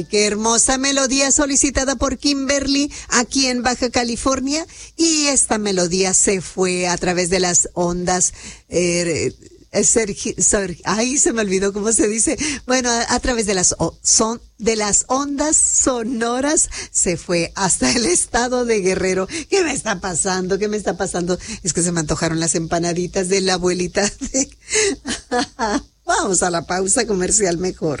Qué hermosa melodía solicitada por Kimberly aquí en Baja California, y esta melodía se fue a través de las ondas, ay, se me olvidó cómo se dice. Bueno, a través de las ondas sonoras se fue hasta el estado de Guerrero. ¿Qué me está pasando? ¿Qué me está pasando? Es que se me antojaron las empanaditas de la abuelita. Vamos a la pausa comercial mejor.